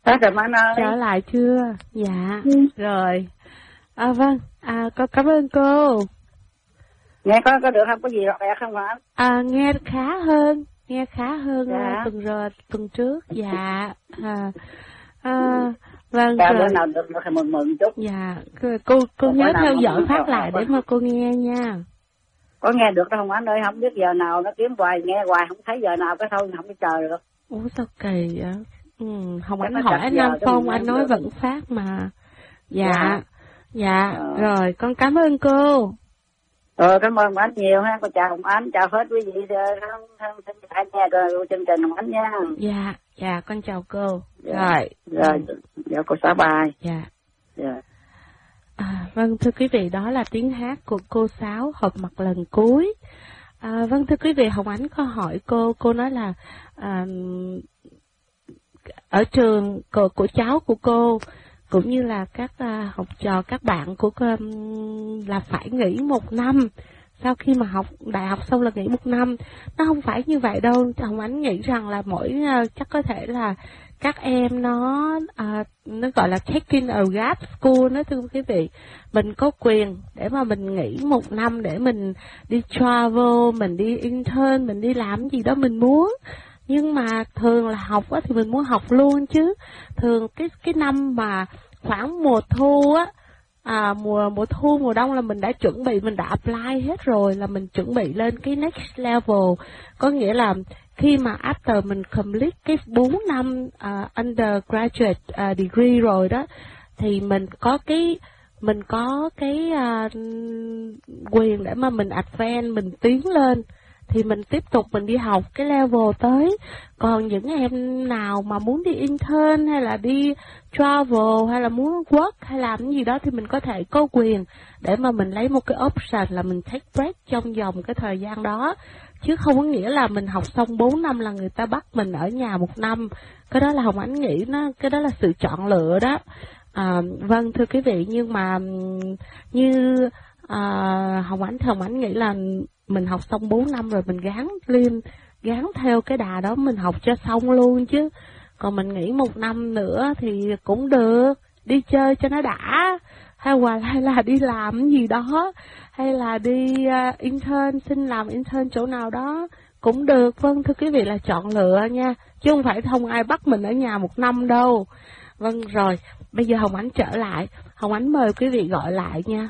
Hết rồi Anh ơi. Trở lại chưa? Dạ. Rồi. Vâng, con cảm ơn cô. Nghe có được không? Có gì lọt lẹt không hả? Nghe khá hơn dạ. tuần trước. Dạ. Vâng. Rồi. Bữa nào được thì mừng chút. Dạ. Cô nhớ theo dõi phát lại để mà cô nghe nha. Có nghe được đâu không anh ơi, không biết giờ nào nó kiếm hoài, nghe hoài không thấy giờ nào, cái thôi không biết chờ được. Ủa sao kỳ vậy? Hồng Ánh hỏi anh Nam Phong, anh nói vẫn phát mà. Dạ. Rồi, con cảm ơn cô. Cảm ơn anh nhiều ha, con chào Hồng Ánh, chào hết quý vị thân nghe chương trình Hồng Ánh nha. Dạ, con chào cô. Rồi, dạ cô xá bài. Dạ. Vâng, thưa quý vị, đó là tiếng hát của cô Sáu Hộp Mặt lần cuối. Vâng, thưa quý vị, Hồng Ánh có hỏi cô nói là ở trường của cháu của cô cũng như là các học trò, các bạn của cô là phải nghỉ 1 năm. Sau khi mà học đại học xong là nghỉ 1 năm. Nó không phải như vậy đâu. Hồng Ánh nghĩ rằng là chắc có thể là các em nó gọi là taking a gap school đó thưa quý vị. Mình có quyền để mà mình nghỉ 1 năm để mình đi travel, mình đi intern, mình đi làm gì đó mình muốn. Nhưng mà thường là học á thì mình muốn học luôn chứ. Thường cái năm mà khoảng mùa thu á, mùa thu, mùa đông là mình đã chuẩn bị, mình đã apply hết rồi, là mình chuẩn bị lên cái next level. Có nghĩa là khi mà after mình complete cái 4 năm undergraduate degree rồi đó, thì mình có cái quyền để mà mình advance, mình tiến lên, thì mình tiếp tục mình đi học cái level tới. Còn những em nào mà muốn đi intern hay là đi travel hay là muốn work hay làm cái gì đó thì mình có thể có quyền để mà mình lấy một cái option là mình take break trong vòng cái thời gian đó. Chứ không có nghĩa là mình học xong 4 năm là người ta bắt mình ở nhà 1 năm. Cái đó là Hồng Ánh nghĩ cái đó là sự chọn lựa đó. Vâng thưa quý vị, nhưng mà như Hồng Ánh nghĩ là mình học xong 4 năm rồi mình gán theo cái đà đó mình học cho xong luôn chứ. Còn mình nghỉ 1 năm nữa thì cũng được, đi chơi cho nó đã, hay là đi làm cái gì đó, hay là đi intern, xin làm intern chỗ nào đó cũng được. Vâng thưa quý vị, là chọn lựa nha, chứ không ai bắt mình ở nhà 1 năm đâu. Vâng rồi, bây giờ Hồng Ánh trở lại, Hồng Ánh mời quý vị gọi lại nha.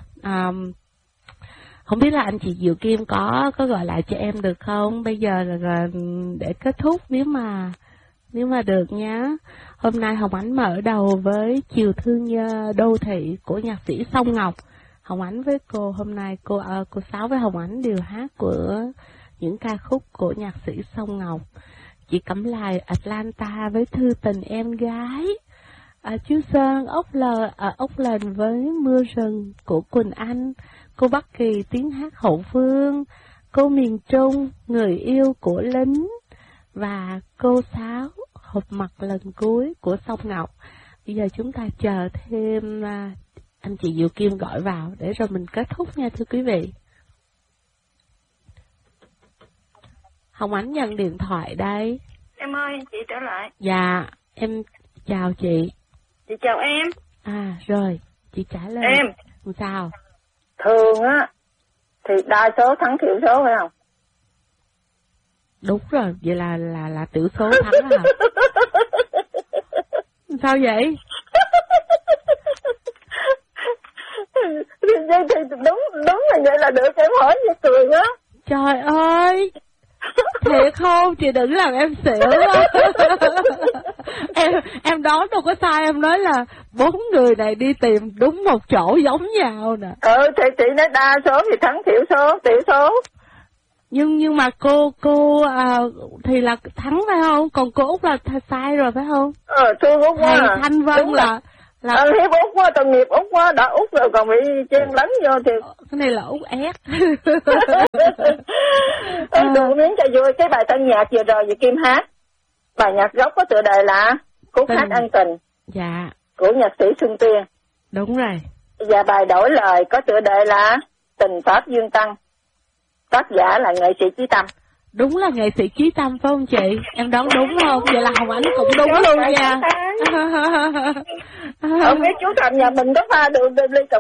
Không biết là anh chị Diệu Kim có gọi lại cho em được không? Bây giờ là để kết thúc nếu mà được nhá. Hôm nay Hồng Ánh mở đầu với Chiều Thương Đô Thị của nhạc sĩ Song Ngọc. Hồng Ánh với cô hôm nay cô Sáu với Hồng Ánh đều hát của những ca khúc của nhạc sĩ Song Ngọc. Chị Cẩm Lài Atlanta với Thư Tình Em Gái. Chú Sơn Ốc Lần với Mưa Rừng của Quỳnh Anh. Cô Bắc Kỳ tiếng hát Hậu Phương. Cô Miền Trung Người Yêu của Lính. Và cô Sáu Hộp Mặt lần cuối của Song Ngọc. Bây giờ chúng ta chờ thêm anh chị Diệu Kim gọi vào để rồi mình kết thúc nha thưa quý vị. Hồng Ánh nhận điện thoại đây. Em ơi, chị trở lại. Dạ, em chào chị. Chị chào em. Rồi, chị trả lời. Em. Sao? Thường á, thì đa số thắng thiểu số phải không? Đúng rồi, vậy là tiểu số thắng hả? Sao vậy? Thì đúng là vậy là được, em hỏi vậy cười á. Trời ơi, thiệt không? Chị đừng làm em xỉu. Em đoán đâu có sai, em nói là 4 người này đi tìm đúng một chỗ giống nhau nè. Thì chị nói đa số thì thắng thiểu số. Nhưng mà cô thì là thắng phải không? Còn cô Út là sai rồi phải không? Thương Út quá. Thầy Thanh Vân là hiếp Út quá, tội nghiệp Út quá, đã Út rồi còn bị chen lấn vô thì cái này là Út ép. Đụng miếng cho vui. Cái bài tân nhạc vừa rồi Diệu Kim hát, bài nhạc gốc có tựa đề là Khúc Hát Ân Tình. Dạ. Của nhạc sĩ Xuân Tiên. Đúng rồi. Và bài đổi lời có tựa đề là Tình Pháp Dương Tăng, tác giả là nghệ sĩ Chí Tâm. Đúng là nghệ sĩ Chí Tâm phải không chị? Em đoán đúng không? Vậy là Hồng Ánh cũng đúng luôn nha. Không biết chú Thành nhà mình có pha được ly cà